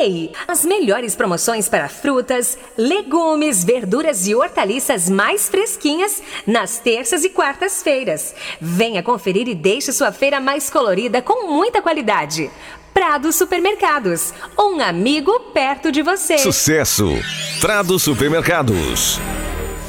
Ei, as melhores promoções para frutas, legumes, verduras e hortaliças mais fresquinhas nas terças e quartas-feiras. Venha conferir e deixe sua feira mais colorida com muita qualidade. Prado Supermercados, um amigo perto de você. Sucesso! Prado Supermercados.